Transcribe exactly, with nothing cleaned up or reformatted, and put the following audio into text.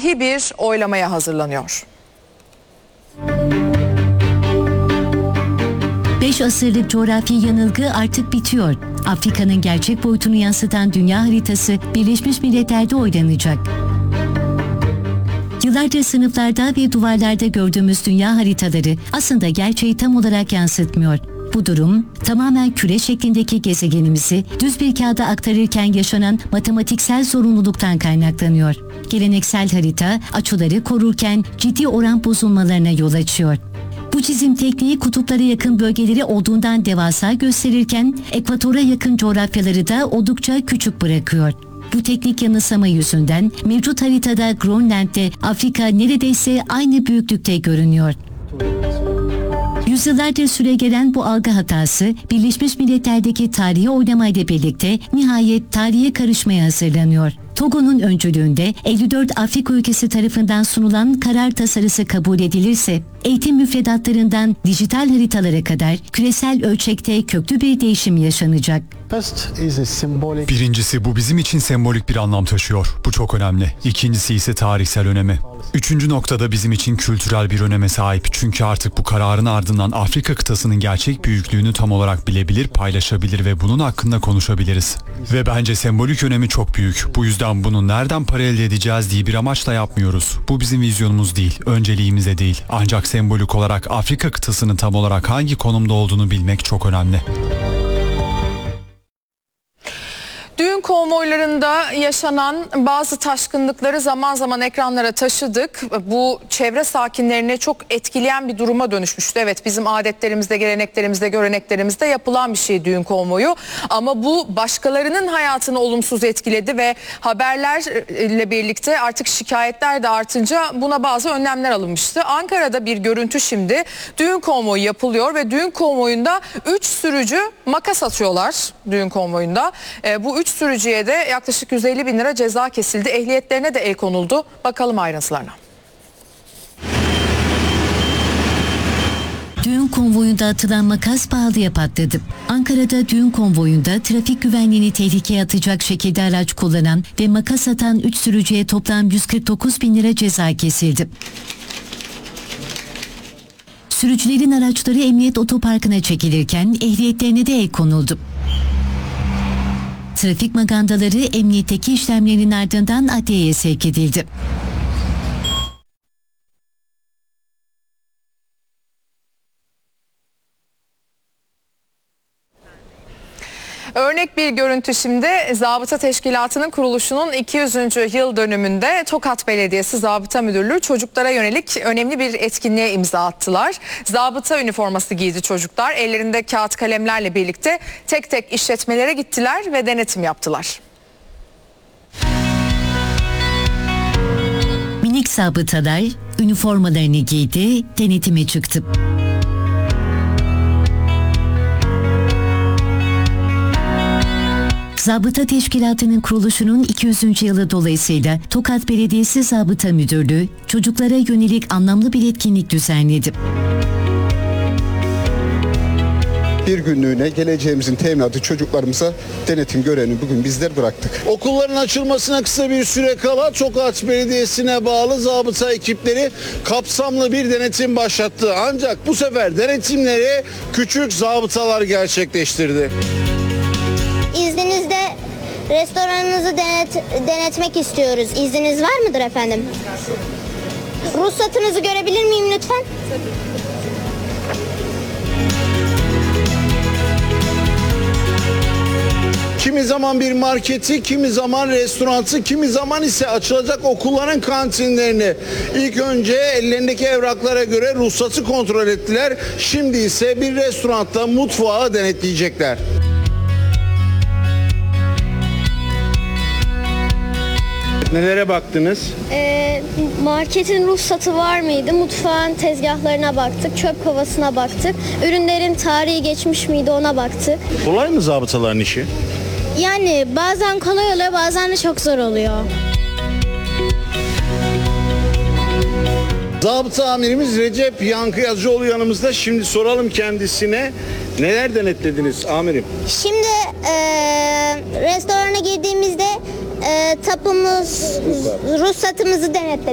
tarihi bir oylamaya hazırlanıyor. Beş asırlık coğrafi yanılgı artık bitiyor. Afrika'nın gerçek boyutunu yansıtan dünya haritası Birleşmiş Milletler'de oylanacak. Yıllarca sınıflarda ve duvarlarda gördüğümüz dünya haritaları aslında gerçeği tam olarak yansıtmıyor. Bu durum tamamen küre şeklindeki gezegenimizi düz bir kağıda aktarırken yaşanan matematiksel zorunluluktan kaynaklanıyor. Geleneksel harita açıları korurken ciddi oran bozulmalarına yol açıyor. Bu çizim tekniği kutuplara yakın bölgeleri olduğundan devasa gösterirken ekvatora yakın coğrafyaları da oldukça küçük bırakıyor. Bu teknik yanılsama yüzünden mevcut haritada Grönland'de Afrika neredeyse aynı büyüklükte görünüyor. Yüzyıllardır süregelen bu algı hatası Birleşmiş Milletler'deki tarihi oylamayla birlikte nihayet tarihe karışmaya hazırlanıyor. Togo'nun öncülüğünde elli dört Afrika ülkesi tarafından sunulan karar tasarısı kabul edilirse, eğitim müfredatlarından dijital haritalara kadar küresel ölçekte köklü bir değişim yaşanacak. Birincisi, bu bizim için sembolik bir anlam taşıyor. Bu çok önemli. İkincisi ise tarihsel önemi. Üçüncü noktada bizim için kültürel bir öneme sahip. Çünkü artık bu kararın ardından Afrika kıtasının gerçek büyüklüğünü tam olarak bilebilir, paylaşabilir ve bunun hakkında konuşabiliriz. Ve bence sembolik önemi çok büyük. Bu yüzden bunu nereden para elde edeceğiz diye bir amaçla yapmıyoruz. Bu bizim vizyonumuz değil, önceliğimiz de değil. Ancak sembolik olarak Afrika kıtasının tam olarak hangi konumda olduğunu bilmek çok önemli. Düğün konvoylarında yaşanan bazı taşkınlıkları zaman zaman ekranlara taşıdık. Bu çevre sakinlerini çok etkileyen bir duruma dönüşmüştü. Evet, bizim adetlerimizde, geleneklerimizde, göreneklerimizde yapılan bir şey düğün konvoyu. Ama bu başkalarının hayatını olumsuz etkiledi ve haberlerle birlikte artık şikayetler de artınca buna bazı önlemler alınmıştı. Ankara'da bir görüntü şimdi. Düğün konvoyu yapılıyor ve düğün konvoyunda üç sürücü makas atıyorlar düğün konvoyunda. E, bu üç sürücüye de yaklaşık yüz elli bin lira ceza kesildi. Ehliyetlerine de el konuldu. Bakalım ayrıntılarına. Düğün konvoyunda atılan makas pahalıya patladı. Ankara'da düğün konvoyunda trafik güvenliğini tehlikeye atacak şekilde araç kullanan ve makas atan üç sürücüye toplam yüz kırk dokuz bin lira ceza kesildi. Sürücülerin araçları emniyet otoparkına çekilirken ehliyetlerine de el konuldu. Trafik magandaları emniyetteki işlemlerinin ardından adliyeye sevk edildi. Örnek bir görüntü şimdi. Zabıta Teşkilatı'nın kuruluşunun iki yüzüncü yıl dönümünde Tokat Belediyesi Zabıta Müdürlüğü çocuklara yönelik önemli bir etkinliğe imza attılar. Zabıta üniforması giydi çocuklar. Ellerinde kağıt kalemlerle birlikte tek tek işletmelere gittiler ve denetim yaptılar. Minik zabıtalar üniformalarını giydi, denetime çıktı. Zabıta Teşkilatı'nın kuruluşunun iki yüzüncü yılı dolayısıyla Tokat Belediyesi Zabıta Müdürlüğü çocuklara yönelik anlamlı bir etkinlik düzenledi. Bir günlüğüne geleceğimizin teminatı çocuklarımıza denetim görevini bugün bizler bıraktık. Okulların açılmasına kısa bir süre kala Tokat Belediyesi'ne bağlı zabıta ekipleri kapsamlı bir denetim başlattı. Ancak bu sefer denetimleri küçük zabıtalar gerçekleştirdi. İzninizle restoranınızı denet, denetmek istiyoruz. İzniniz var mıdır efendim? Ruhsatınızı görebilir miyim lütfen? Kimi zaman bir marketi, kimi zaman restoranı, kimi zaman ise açılacak okulların kantinlerini ilk önce ellerindeki evraklara göre ruhsatı kontrol ettiler. Şimdi ise bir restoranda mutfağı denetleyecekler. Nelere baktınız? Ee, marketin ruhsatı var mıydı? Mutfağın tezgahlarına baktık, çöp kovasına baktık. Ürünlerin tarihi geçmiş miydi ona baktık. Kolay mı zabıtaların işi? Yani bazen kolay oluyor, bazen de çok zor oluyor. Zabıta amirimiz Recep Yankı Yazıcıoğlu yanımızda. Şimdi soralım kendisine. Neler denetlediniz amirim? Şimdi e, restorana girdiğimizde e, tapumuz, ruhsatımızı denetledik.